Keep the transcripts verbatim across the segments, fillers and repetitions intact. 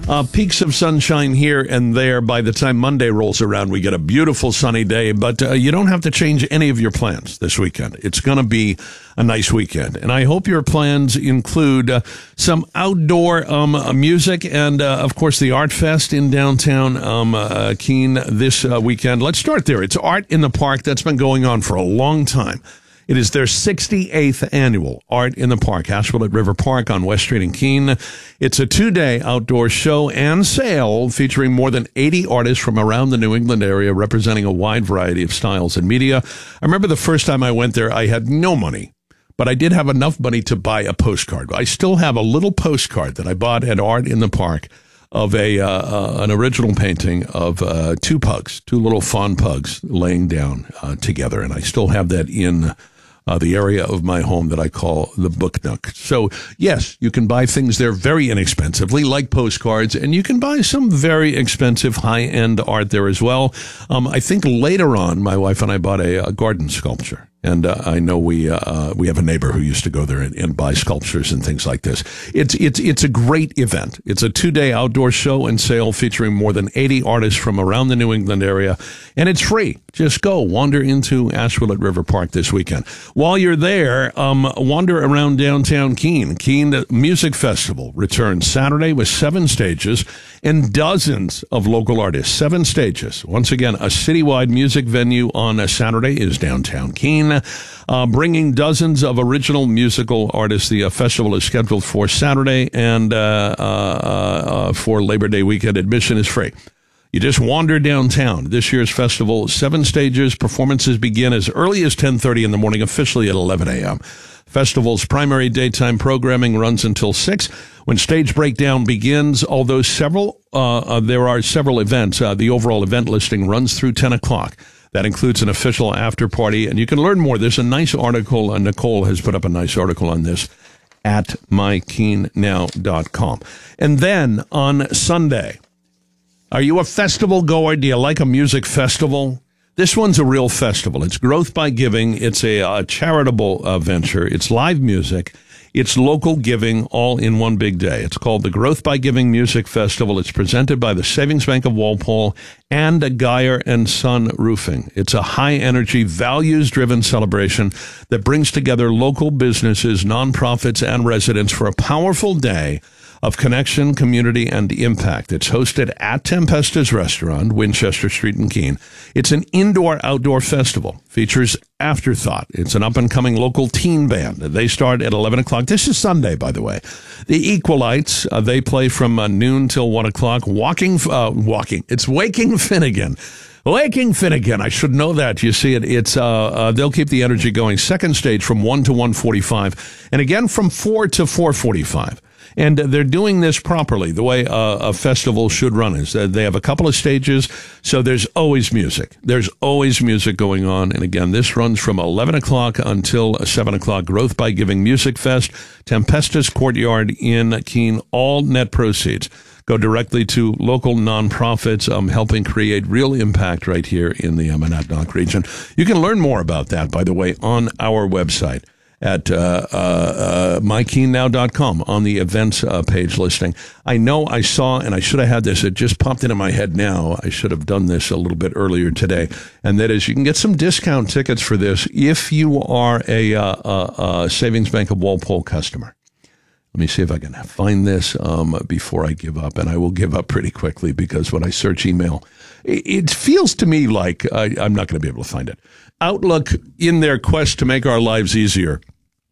Uh, peaks of sunshine here and there. By the time Monday rolls around, we get a beautiful sunny day, but uh, you don't have to change any of your plans this weekend. It's going to be a nice weekend, and I hope your plans include uh, some outdoor um, music and, uh, of course, the Art Fest in downtown um, uh, Keene this uh, weekend. Let's start there. It's Art in the Park. That's been going on for a long time. It is their sixty-eighth annual Art in the Park, Asheville at River Park on West Street in Keene. It's a two-day outdoor show and sale featuring more than eighty artists from around the New England area representing a wide variety of styles and media. I remember the first time I went there, I had no money, but I did have enough money to buy a postcard. I still have a little postcard that I bought at Art in the Park of a uh, uh, an original painting of uh, two pugs, two little fawn pugs laying down uh, together, and I still have that in Uh, the area of my home that I call the Book Nook. So, yes, you can buy things there very inexpensively, like postcards, and you can buy some very expensive high-end art there as well. Um, I think later on, my wife and I bought a, a garden sculpture. And uh, I know we uh, we have a neighbor who used to go there and, and buy sculptures and things like this. It's it's it's a great event. It's a two-day outdoor show and sale featuring more than eighty artists from around the New England area, and it's free. Just go wander into Asheville at River Park this weekend. While you're there, um, wander around downtown Keene. Keene Music Festival returns Saturday with seven stages and dozens of local artists. Seven stages. Once again, a citywide music venue on a Saturday is downtown Keene. Uh, bringing dozens of original musical artists. The uh, festival is scheduled for Saturday, and uh, uh, uh, for Labor Day weekend, admission is free. You just wander downtown. This year's festival, seven stages. Performances begin as early as ten thirty in the morning, officially at eleven a.m. Festival's primary daytime programming runs until six, when stage breakdown begins. Although several, uh, uh, there are several events. Uh, the overall event listing runs through ten o'clock. That includes an official after party, and you can learn more. There's a nice article, and Nicole has put up a nice article on this at my keene now dot com. And then on Sunday, are you a festival goer? Do you like a music festival? This one's a real festival. It's Growth by Giving. It's a, a charitable uh, venture. It's live music. It's local giving all in one big day. It's called the Growth by Giving Music Festival. It's presented by the Savings Bank of Walpole and Geyer and Son Roofing. It's a high-energy, values-driven celebration that brings together local businesses, nonprofits, and residents for a powerful day of connection, community, and impact. It's hosted at Tempesta's Restaurant, Winchester Street in Keene. It's an indoor-outdoor festival. Features Afterthought. It's an up-and-coming local teen band. They start at eleven o'clock. This is Sunday, by the way. The Equalites, uh, they play from uh, noon till one o'clock. Walking, uh, walking. It's Waking Finnegan. Waking Finnegan. I should know that. You see it. It's uh, uh, they'll keep the energy going. Second stage from one to one forty-five, and again from four to four forty-five. And they're doing this properly, the way a, a festival should run. Is that they have a couple of stages, so there's always music. There's always music going on. And again, this runs from eleven o'clock until seven o'clock. Growth by Giving Music Fest, Tempesta's Courtyard in Keene. All net proceeds go directly to local nonprofits, um, helping create real impact right here in the Monadnock region. You can learn more about that, by the way, on our website at uh, uh, uh, my keene now dot com on the events uh, page listing. I know I saw, and I should have had this, it just popped into my head now. I should have done this a little bit earlier today, and that is you can get some discount tickets for this if you are a, uh, uh, a Savings Bank of Walpole customer. Let me see if I can find this um, before I give up, and I will give up pretty quickly because when I search email, it, it feels to me like I, I'm not going to be able to find it. Outlook, in their quest to make our lives easier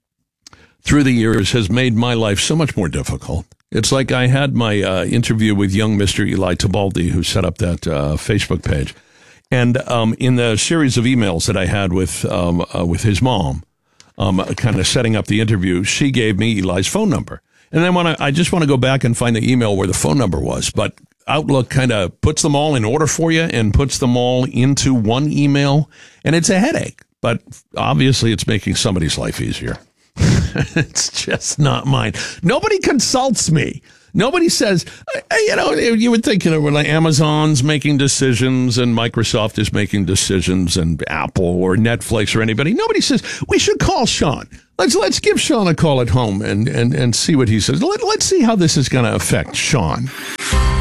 through the years, has made my life so much more difficult. It's like I had my uh, interview with young Mister Eli Tabaldi, who set up that uh, Facebook page. And um, in the series of emails that I had with um, uh, with his mom, um, kind of setting up the interview, she gave me Eli's phone number. And then when I, I just want to go back and find the email where the phone number was. But Outlook kind of puts them all in order for you and puts them all into one email. And it's a headache. But obviously it's making somebody's life easier. It's just not mine. Nobody consults me. Nobody says, you know, you would think, you know, when Amazon's making decisions and Microsoft is making decisions and Apple or Netflix or anybody, nobody says, we should call Sean. Let's let's give Sean a call at home and, and, and see what he says. Let, let's see how this is going to affect Sean.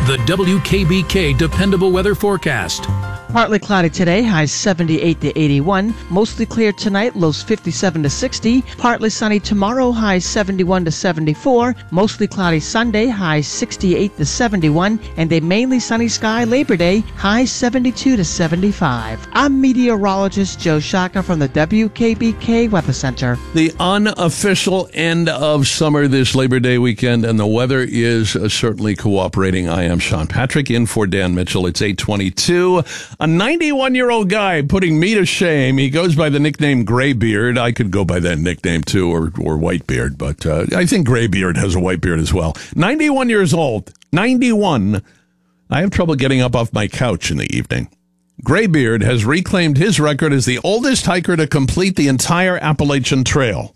The W K B K Dependable Weather Forecast. Partly cloudy today, highs seventy-eight to eighty-one. Mostly clear tonight, lows fifty-seven to sixty. Partly sunny tomorrow, highs seventy-one to seventy-four. Mostly cloudy Sunday, highs sixty-eight to seventy-one. And a mainly sunny sky Labor Day, highs seventy-two to seventy-five. I'm meteorologist Joe Shaka from the W K B K Weather Center. The unofficial end of summer this Labor Day weekend, and the weather is uh, certainly cooperating. I am Sean Patrick in for Dan Mitchell. It's eight twenty-two. A ninety-one-year-old guy putting me to shame. He goes by the nickname Graybeard. I could go by that nickname, too, or, or Whitebeard, but uh, I think Graybeard has a white beard as well. ninety-one years old. ninety-one. I have trouble getting up off my couch in the evening. Graybeard has reclaimed his record as the oldest hiker to complete the entire Appalachian Trail.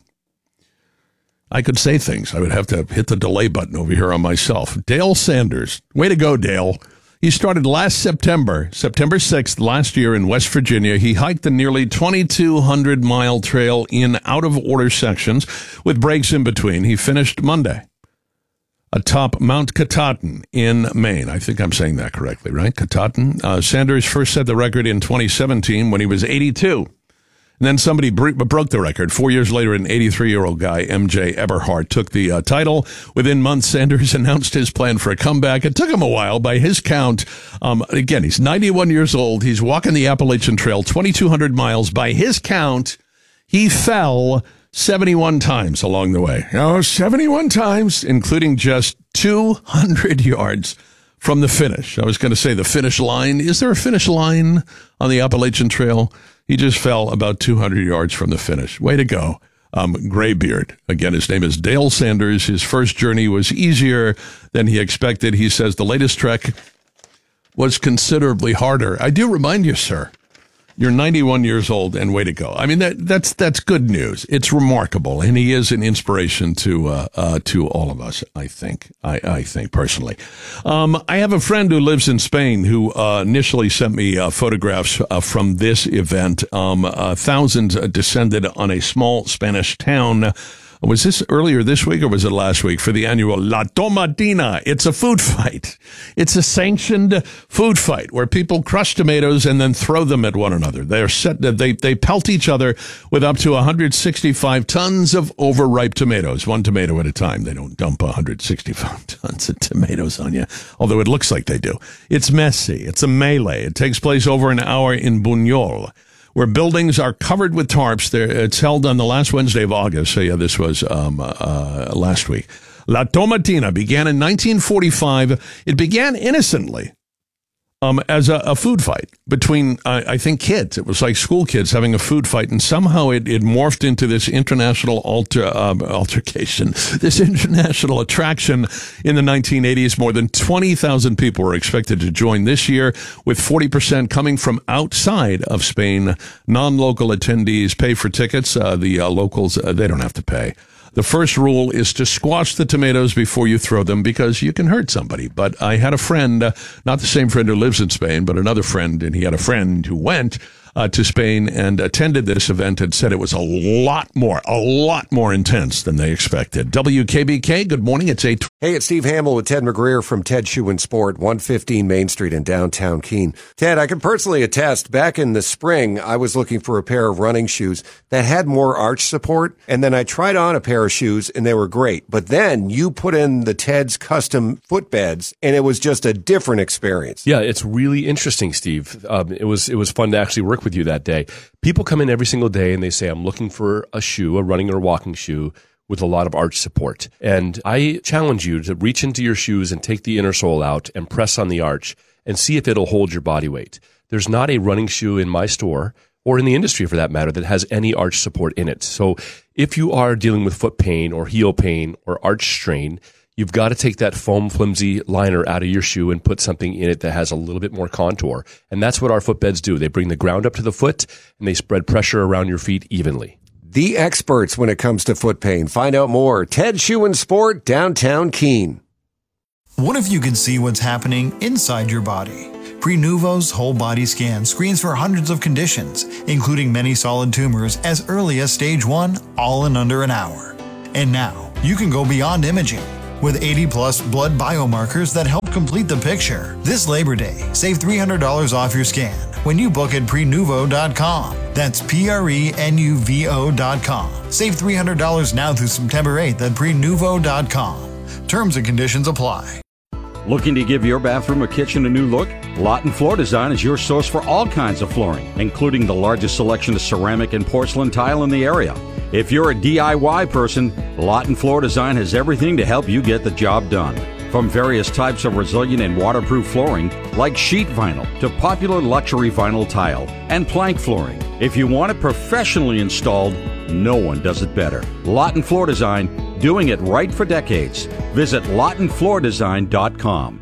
I could say things. I would have to hit the delay button over here on myself. Dale Sanders. Way to go, Dale. He started last September, September sixth, last year in West Virginia. He hiked the nearly twenty-two hundred mile trail in out-of-order sections with breaks in between. He finished Monday atop Mount Katahdin in Maine. I think I'm saying that correctly, right? Katahdin. Uh, Sanders first set the record in twenty seventeen when he was eighty-two. And then somebody broke the record. Four years later, an eighty-three-year-old guy, M J Eberhard, took the uh, title. Within months, Sanders announced his plan for a comeback. It took him a while. By his count, um, again, he's ninety-one years old. He's walking the Appalachian Trail, twenty-two hundred miles. By his count, he fell seventy-one times along the way. Oh, seventy-one times, including just two hundred yards from the finish. I was going to say the finish line. Is there a finish line on the Appalachian Trail? He just fell about two hundred yards from the finish. Way to go. Um, Graybeard. Again, his name is Dale Sanders. His first journey was easier than he expected. He says the latest trek was considerably harder. I do remind you, sir, you're ninety-one years old, and way to go. I mean, that, that's that's good news. It's remarkable, and he is an inspiration to uh, uh, to all of us, I think. I, I think, personally. Um, I have a friend who lives in Spain who uh, initially sent me uh, photographs uh, from this event. Um, uh, thousands descended on a small Spanish town. Was this earlier this week or was it last week for the annual La Tomatina? It's a food fight. It's a sanctioned food fight where people crush tomatoes and then throw them at one another. They're set, they, they pelt each other with up to one hundred sixty-five tons of overripe tomatoes, one tomato at a time. They don't dump one hundred sixty-five tons of tomatoes on you, although it looks like they do. It's messy. It's a melee. It takes place over an hour in Buñol, where buildings are covered with tarps. There, it's held on the last Wednesday of August. So, yeah, this was um, uh, last week. La Tomatina began in nineteen forty-five. It began innocently um, as a, a food fight between, uh, I think, kids. It was like school kids having a food fight, and somehow it, it morphed into this international alter, uh, altercation, this international attraction in the nineteen eighties. More than twenty thousand people were expected to join this year, with forty percent coming from outside of Spain. Non-local attendees pay for tickets. Uh, the uh, locals, uh, they don't have to pay. The first rule is to squash the tomatoes before you throw them because you can hurt somebody. But I had a friend, uh, not the same friend who lives in Spain, but another friend, and he had a friend who went uh, to Spain and attended this event and said it was a lot more, a lot more intense than they expected. W K B K, good morning. It's eight. Hey, it's Steve Hamill with Ted McGreer from Ted Shoe and Sport, one fifteen Main Street in downtown Keene. Ted, I can personally attest, back in the spring, I was looking for a pair of running shoes that had more arch support, and then I tried on a pair of shoes, and they were great. But then you put in the Ted's custom footbeds, and it was just a different experience. Yeah, it's really interesting, Steve. Um, it was it was fun to actually work with you that day. People come in every single day, and they say, I'm looking for a shoe, a running or walking shoe, with a lot of arch support. And I challenge you to reach into your shoes and take the inner sole out and press on the arch and see if it'll hold your body weight. There's not a running shoe in my store, or in the industry for that matter, that has any arch support in it. So if you are dealing with foot pain or heel pain or arch strain, you've got to take that foam flimsy liner out of your shoe and put something in it that has a little bit more contour. And that's what our footbeds do. They bring the ground up to the foot and they spread pressure around your feet evenly. The experts when it comes to foot pain. Find out more. Ted Shoe and Sport, downtown Keene. What if you could see what's happening inside your body? Prenuvo's whole body scan screens for hundreds of conditions, including many solid tumors as early as stage one, all in under an hour. And now, you can go beyond imaging. with eighty plus blood biomarkers that help complete the picture. This Labor Day, save three hundred dollars off your scan when you book at prenuvo dot com. That's P R E N U V O dot com. Save three hundred dollars now through September eighth at prenuvo dot com. Terms and conditions apply. Looking to give your bathroom or kitchen a new look? Lawton Floor Design is your source for all kinds of flooring, including the largest selection of ceramic and porcelain tile in the area. If you're a D I Y person, Lawton Floor Design has everything to help you get the job done. From various types of resilient and waterproof flooring, like sheet vinyl, to popular luxury vinyl tile and plank flooring. If you want it professionally installed, no one does it better. Lawton Floor Design, doing it right for decades. Visit lawton floor design dot com.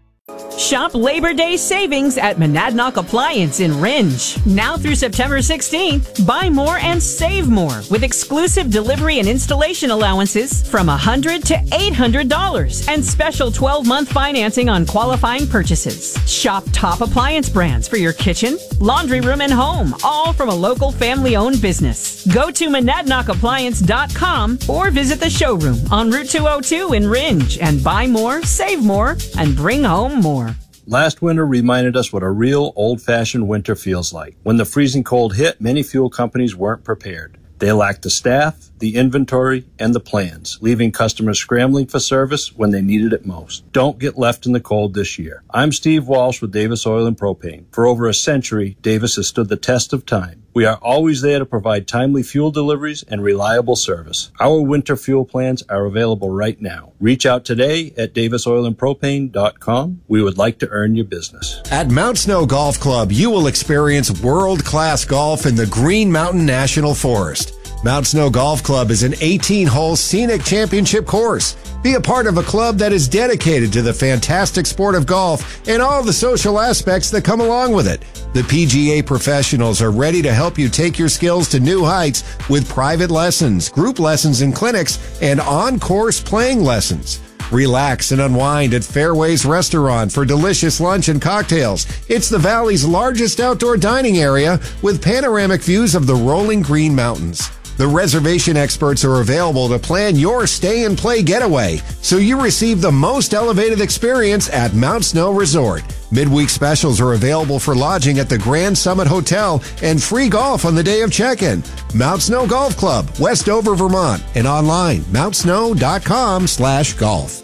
Shop Labor Day savings at Monadnock Appliance in Ringe. Now through September sixteenth, buy more and save more with exclusive delivery and installation allowances from one hundred dollars to eight hundred dollars and special twelve-month financing on qualifying purchases. Shop top appliance brands for your kitchen, laundry room, and home, all from a local family-owned business. Go to monadnock appliance dot com or visit the showroom on Route two oh two in Ringe and buy more, save more, and bring home more. Last winter reminded us what a real old-fashioned winter feels like. When the freezing cold hit, many fuel companies weren't prepared. They lacked the staff, the inventory, and the plans, leaving customers scrambling for service when they needed it most. Don't get left in the cold this year. I'm Steve Walsh with Davis Oil and Propane. For over a century, Davis has stood the test of time. We are always there to provide timely fuel deliveries and reliable service. Our winter fuel plans are available right now. Reach out today at davis oil and propane dot com. We would like to earn your business. At Mount Snow Golf Club, you will experience world-class golf in the Green Mountain National Forest. Mount Snow Golf Club is an eighteen-hole scenic championship course. Be a part of a club that is dedicated to the fantastic sport of golf and all the social aspects that come along with it. The P G A professionals are ready to help you take your skills to new heights with private lessons, group lessons and clinics, and on-course playing lessons. Relax and unwind at Fairways Restaurant for delicious lunch and cocktails. It's the Valley's largest outdoor dining area with panoramic views of the rolling Green Mountains. The reservation experts are available to plan your stay and play getaway, so you receive the most elevated experience at Mount Snow Resort. Midweek specials are available for lodging at the Grand Summit Hotel and free golf on the day of check-in. Mount Snow Golf Club, Westover, Vermont, and online, mount snow dot com slash golf.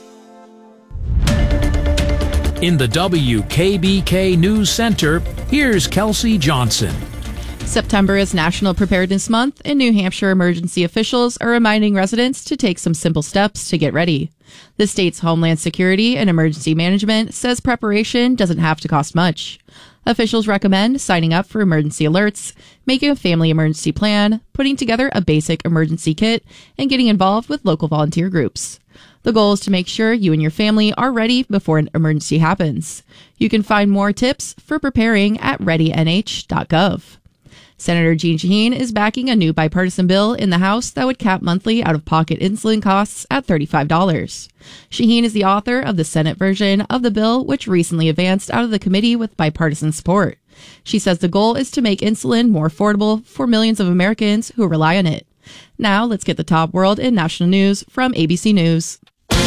In the W K B K News Center, here's Kelsey Johnson. September is National Preparedness Month, and New Hampshire emergency officials are reminding residents to take some simple steps to get ready. The state's Homeland Security and Emergency Management says preparation doesn't have to cost much. Officials recommend signing up for emergency alerts, making a family emergency plan, putting together a basic emergency kit, and getting involved with local volunteer groups. The goal is to make sure you and your family are ready before an emergency happens. You can find more tips for preparing at ready N H dot gov. Senator Jeanne Shaheen is backing a new bipartisan bill in the House that would cap monthly out-of-pocket insulin costs at thirty-five dollars. Shaheen is the author of the Senate version of the bill, which recently advanced out of the committee with bipartisan support. She says the goal is to make insulin more affordable for millions of Americans who rely on it. Now, let's get the top world and national news from A B C News.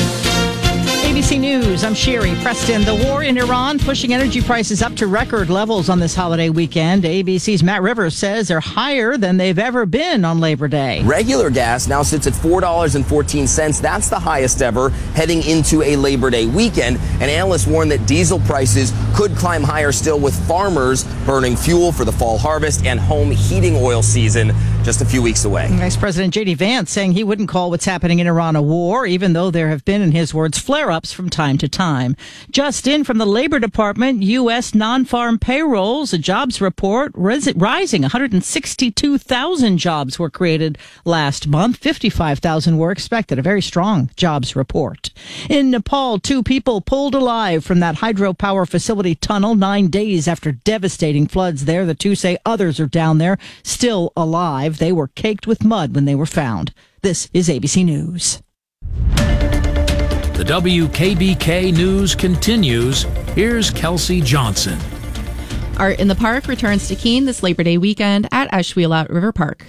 A B C News, I'm Sherry Preston. The war in Iran pushing energy prices up to record levels on this holiday weekend. A B C's Matt Rivers says they're higher than they've ever been on Labor Day. Regular gas now sits at four dollars and fourteen cents. That's the highest ever heading into a Labor Day weekend. And analysts warn that diesel prices could climb higher still, with farmers burning fuel for the fall harvest and home heating oil season just a few weeks away. Vice President J D Vance saying he wouldn't call what's happening in Iran a war, even though there have been, in his words, flare-ups from time to time. Just in from the Labor Department, U S non-farm payrolls, a jobs report ris- rising. one hundred sixty-two thousand jobs were created last month. fifty-five thousand were expected. A very strong jobs report. In Nepal, two people pulled alive from that hydropower facility tunnel nine days after devastating floods there. The two say others are down there still alive. They were caked with mud when they were found. This is A B C News. The W K B K News continues. Here's Kelsey Johnson. Art in the Park returns to Keene this Labor Day weekend at Ashwelot River Park.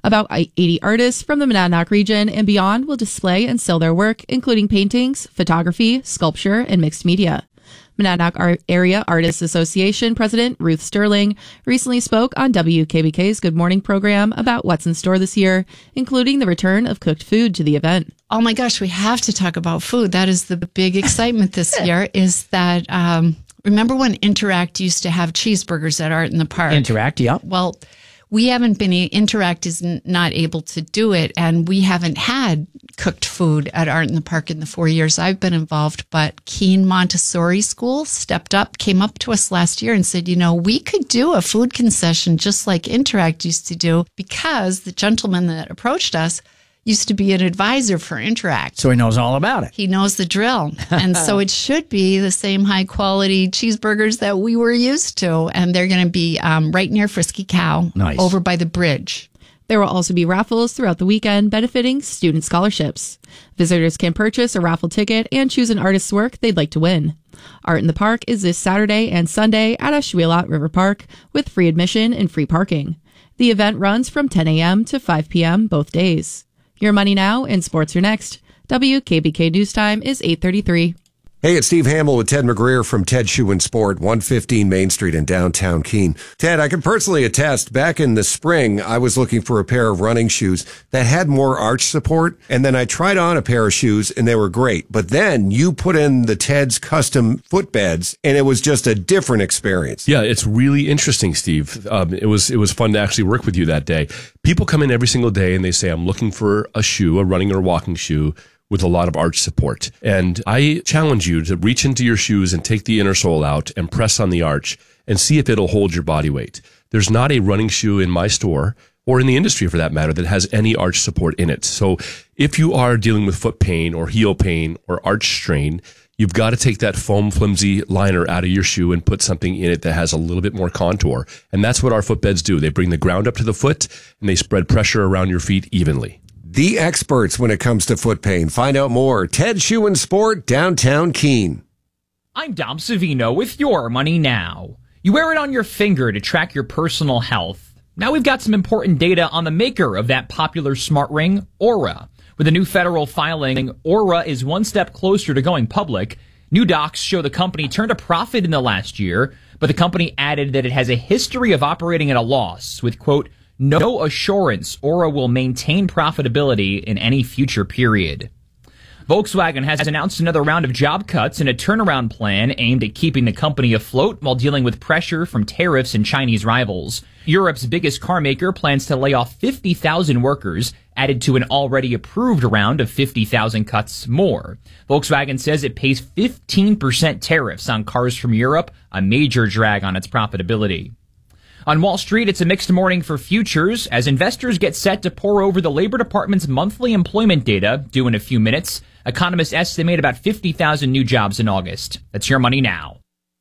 About eighty artists from the Monadnock region and beyond will display and sell their work, including paintings, photography, sculpture, and mixed media. Monadnock Area Artists Association President Ruth Sterling recently spoke on W K B K's Good Morning program about what's in store this year, including the return of cooked food to the event. Oh my gosh, we have to talk about food. That is the big excitement this year, is that, um, remember when Interact used to have cheeseburgers at Art in the Park? Interact, yeah. Well, we haven't been, Interact is n- not able to do it, and we haven't had cooked food at Art in the Park in the four years I've been involved. But Keene Montessori School stepped up, came up to us last year and said, you know, we could do a food concession just like Interact used to do, because the gentleman that approached us used to be an advisor for Interact. So he knows all about it. He knows the drill. And so it should be the same high quality cheeseburgers that we were used to. And they're going to be um, right near Frisky Cow, nice. Over by the bridge. There will also be raffles throughout the weekend benefiting student scholarships. Visitors can purchase a raffle ticket and choose an artist's work they'd like to win. Art in the Park is this Saturday and Sunday at Ashwelot River Park with free admission and free parking. The event runs from ten a.m. to five p.m. both days. Your Money Now and Sports are next. W K B K News Time is eight thirty-three. Hey, it's Steve Hamill with Ted McGreer from Ted Shoe and Sport, one fifteen Main Street in downtown Keene. Ted, I can personally attest, back in the spring, I was looking for a pair of running shoes that had more arch support, and then I tried on a pair of shoes, and they were great. But then you put in the Ted's custom footbeds, and it was just a different experience. Yeah, it's really interesting, Steve. Um, it was it was fun to actually work with you that day. People come in every single day, and they say, I'm looking for a shoe, a running or walking shoe, with a lot of arch support. And I challenge you to reach into your shoes and take the inner sole out and press on the arch and see if it'll hold your body weight. There's not a running shoe in my store, or in the industry for that matter, that has any arch support in it. So if you are dealing with foot pain or heel pain or arch strain, you've got to take that foam flimsy liner out of your shoe and put something in it that has a little bit more contour. And that's what our footbeds do. They bring the ground up to the foot and they spread pressure around your feet evenly. The experts when it comes to foot pain. Find out more. Ted Shoe and Sport, downtown Keene. I'm Dom Savino with Your Money Now. You wear it on your finger to track your personal health. Now we've got some important data on the maker of that popular smart ring, Oura. With a new federal filing, Oura is one step closer to going public. New docs show the company turned a profit in the last year, but the company added that it has a history of operating at a loss with, quote, no assurance Oura will maintain profitability in any future period. Volkswagen has announced another round of job cuts and a turnaround plan aimed at keeping the company afloat while dealing with pressure from tariffs and Chinese rivals. Europe's biggest car maker plans to lay off fifty thousand workers, added to an already approved round of fifty thousand cuts more. Volkswagen says it pays fifteen percent tariffs on cars from Europe, a major drag on its profitability. On Wall Street, it's a mixed morning for futures as investors get set to pour over the Labor Department's monthly employment data due in a few minutes. Economists estimate about fifty thousand new jobs in August. That's Your Money Now.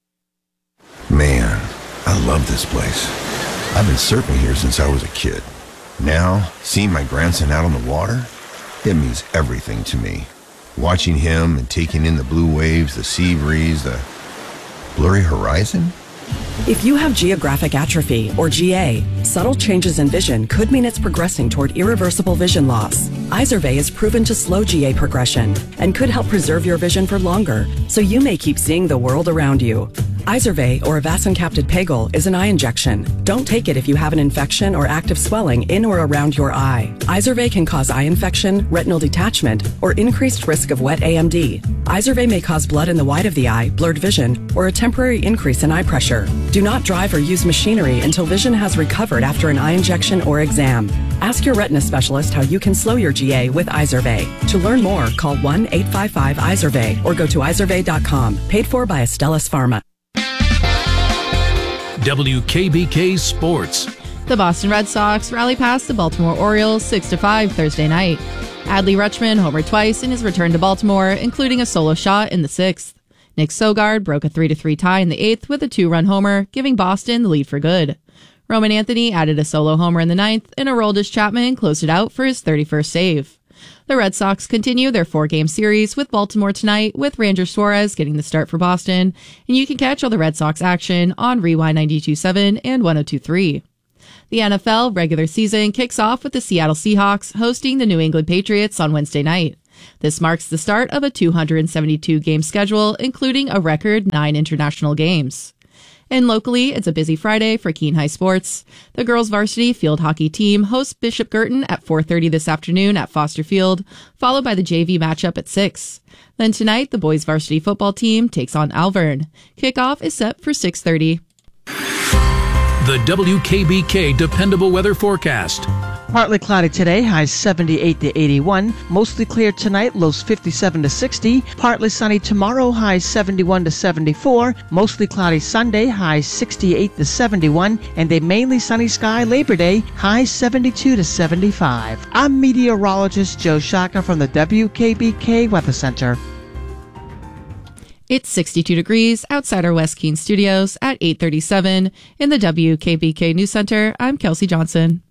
Man, I love this place. I've been surfing here since I was a kid. Now, seeing my grandson out on the water, it means everything to me. Watching him and taking in the blue waves, the sea breeze, the blurry horizon. If you have geographic atrophy, or G A, subtle changes in vision could mean it's progressing toward irreversible vision loss. Izervay is proven to slow G A progression and could help preserve your vision for longer, so you may keep seeing the world around you. Izervay, or avacincaptad pegol, is an eye injection. Don't take it if you have an infection or active swelling in or around your eye. Izervay can cause eye infection, retinal detachment, or increased risk of wet A M D. Izervay may cause blood in the white of the eye, blurred vision, or a temporary increase in eye pressure. Do not drive or use machinery until vision has recovered after an eye injection or exam. Ask your retina specialist how you can slow your G A with Izervay. To learn more, call one eight five five Izervay or go to izervay dot com. Paid for by Astellas Pharma. W K B K Sports. The Boston Red Sox rally past the Baltimore Orioles six to five Thursday night. Adley Rutschman homered twice in his return to Baltimore, including a solo shot in the sixth. Nick Sogard broke a three to three tie in the eighth with a two-run homer, giving Boston the lead for good. Roman Anthony added a solo homer in the ninth, and Aroldis Chapman closed it out for his thirty-first save. The Red Sox continue their four-game series with Baltimore tonight, with Ranger Suarez getting the start for Boston, and you can catch all the Red Sox action on Rewind ninety-two point seven and one oh two point three. The N F L regular season kicks off with the Seattle Seahawks hosting the New England Patriots on Wednesday night. This marks the start of a two hundred seventy-two game schedule, including a record nine international games. And locally, it's a busy Friday for Keene High sports. The girls varsity field hockey team hosts Bishop Girton at four thirty this afternoon at Foster Field, followed by the J V matchup at six. Then tonight, the boys varsity football team takes on Alvern. Kickoff is set for six thirty. The W K B K Dependable Weather Forecast. Partly cloudy today, highs seventy-eight to eighty-one. Mostly clear tonight, lows fifty-seven to sixty. Partly sunny tomorrow, highs seventy-one to seventy-four. Mostly cloudy Sunday, highs sixty-eight to seventy-one. And a mainly sunny sky Labor Day, highs seventy-two to seventy-five. I'm meteorologist Joe Shaka from the W K B K Weather Center. It's sixty-two degrees outside our West Keene studios at eight thirty-seven. In the W K B K News Center, I'm Kelsey Johnson.